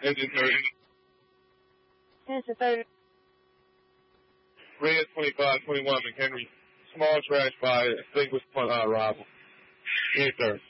Engine 30. Engine 30. Red 2521 McHenry. Small trash fire. Extinguished upon arrival. 8:30.